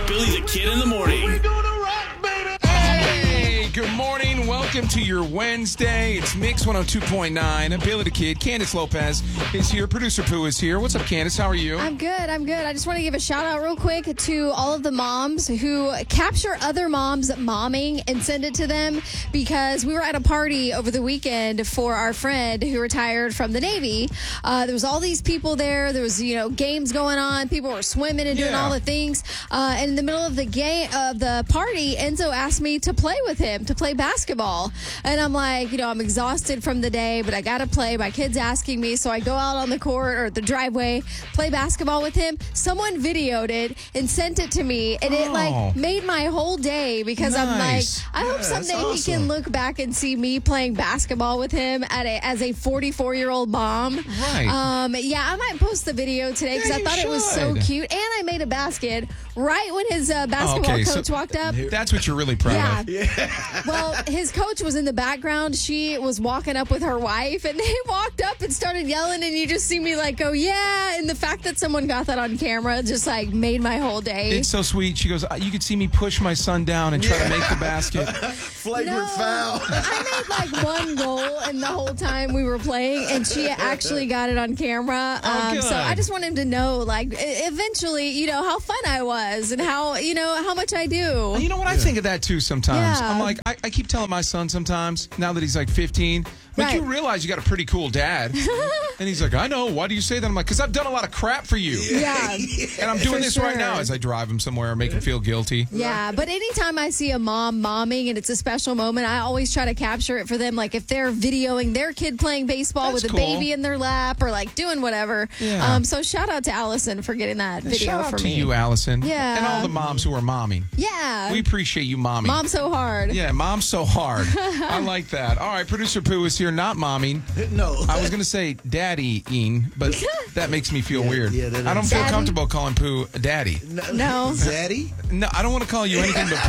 Billy the Kid in the morning. We're gonna rock, baby. Hey, good morning. Welcome to your Wednesday. It's Mix 102.9. Billy the Kid. Candace Lopez is here. Producer Pooh is here. What's up, Candace? How are you? I'm good. I just want to give a shout out real quick to all of the moms who capture other moms momming and send it to them, because we were at a party over the weekend for our friend who retired from the Navy. There was all these people there. There was, games going on. People were swimming and doing all the things. And in the middle of the game of the party, Enzo asked me to play with him, to play basketball. And I'm like, I'm exhausted from the day, but I got to play. My kid's asking me. So I go out on the court or the driveway, play basketball with him. Someone videoed it and sent it to me. And it made my whole day, because I'm like, I hope someday he can look back and see me playing basketball with him as a 44-year-old mom. Right. I might post the video today because I thought it was so cute. And I made a basket right when his basketball coach walked up. That's what you're really proud of. Yeah. Well, his coach was in the background. She was walking up with her wife, and they walked up and started yelling, and you just see me go, yeah. And the fact that someone got that on camera just made my whole day. It's so sweet. She goes, you could see me push my son down and try to make the basket. Flagrant foul. I made one goal in the whole time we were playing, and she actually got it on camera. Good. So I just want him to know, eventually, how fun I was and how much I do. You know what? I think of that too sometimes. Yeah. I'm like, I keep telling my son sometimes, now that he's 15, you realize you got a pretty cool dad. And he's like, I know. Why do you say that? I'm like, because I've done a lot of crap for you. Yeah. And I'm doing this right now as I drive him somewhere, make him feel guilty. Yeah, but anytime I see a mom momming and it's a special moment, I always try to capture it for them. If they're videoing their kid playing baseball with a baby in their lap or doing whatever. Yeah. So shout out to Allison for getting that video Shout out for to me. you, Allison. Yeah. And all the moms who are momming. Yeah. We appreciate you momming. Mom so hard. Yeah, mom's so hard. I like that. All right, Producer Pooh is here, not momming. No. I was going to say daddy-ing, but that makes me feel weird. Yeah, I don't feel comfortable calling Pooh daddy. No. Daddy? No, I don't want to call you anything but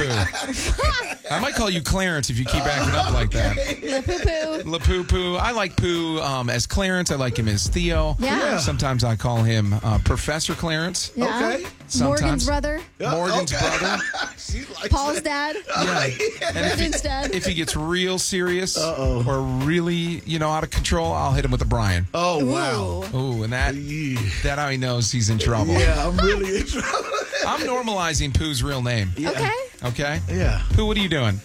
Pooh. I might call you Clarence if you keep acting up like that. La poo-poo. La Poo Poo. I like Pooh as Clarence. I like him as Theo. Yeah. Sometimes I call him Professor Clarence. Yeah. Okay. Sometimes. Morgan's brother. Morgan's brother. She likes Paul's that. dad. Yeah. And Brendan's dad. if he gets real serious or really, out of control, I'll hit him with a Brian. Oh, wow. Ooh, and that how he knows he's in trouble. Yeah, I'm really in trouble. I'm normalizing Pooh's real name. Yeah. Okay. Okay? Yeah. Pooh, what are you doing?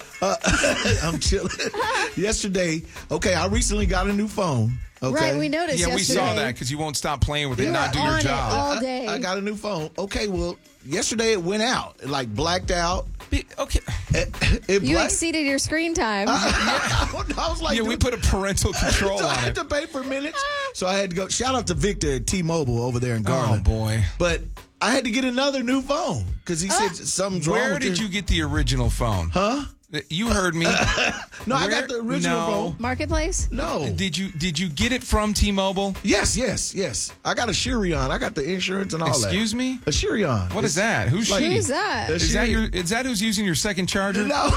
I'm chilling. Yesterday, I recently got a new phone. Okay. Right, we noticed Yeah, yesterday. we saw that because you won't stop playing with it and not do your on it job. all day. I got a new phone. Okay, well, yesterday it went out. It blacked out. Okay. It You blacked. exceeded your screen time. I was like, Yeah, we put a parental control so I on had it. to pay for minutes. So I had to go. Shout out to Victor at T-Mobile over there in Oh, Garland. boy. But I had to get another new phone because he said something's wrong Where with did it. you get the original phone? Huh? You heard me. No, I got the original phone. Marketplace? No. Did you get it from T-Mobile? Yes. I got a Shirion. I got the insurance and all that. Excuse me? A Shirion. What is that? Who's she? Who's that? a Is that Shiri- is that who's using your second charger? No,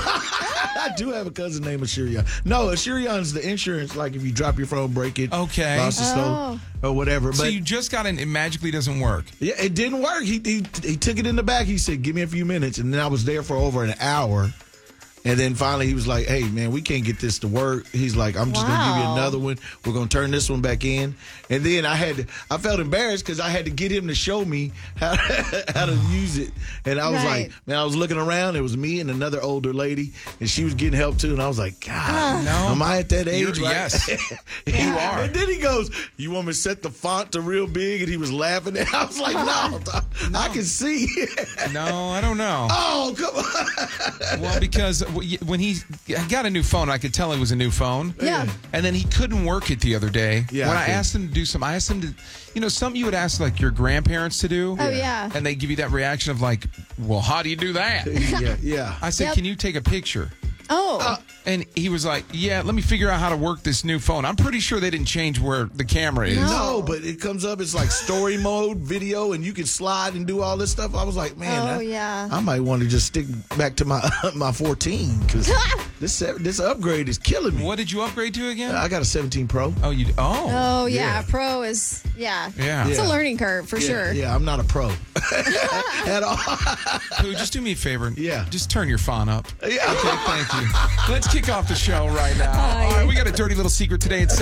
I do have a cousin named Shirion. No, a Shirion is the insurance. Like if you drop your phone, break it, Okay. lost the stove, or whatever. So But you just got it magically doesn't work. yeah, it didn't work. He took it in the back. He said, "Give me a few minutes," and then I was there for over an hour. And then finally he was like, hey, man, we can't get this to work. He's like, I'm just going to give you another one. We're going to turn this one back in. And then I felt embarrassed because I had to get him to show me how to use it. And I was like, man, I was looking around. It was me and another older lady, and she was getting help too. And I was like, God, am I at that age? Right? Yes, you are. And then he goes, you want me to set the font to real big? And he was laughing. And I was like, no, I can see. No, I don't know. Oh, come on. Well, because when he got a new phone, I could tell it was a new phone. Yeah. And then he couldn't work it the other day. Yeah, when I I could. asked him to do some, I asked him to, something you would ask your grandparents to do. Oh, yeah. And they give you that reaction of well, how do you do that? Yeah. I said, Yep. can you take a picture? Oh. And he was like, yeah, let me figure out how to work this new phone. I'm pretty sure they didn't change where the camera is. No, but it comes up. It's like story mode video, and you can slide and do all this stuff. I was like, man, I might want to just stick back to my my 14 because this upgrade is killing me. What did you upgrade to again? I got a 17 Pro. Oh, you? Oh, yeah. Pro is It's a learning curve for sure. Yeah, I'm not a pro at all. Pooh, just do me a favor. Yeah. Just turn your font up. Yeah. Okay, thank you. Let's kick off the show right now. All right, we got a dirty little secret today. It's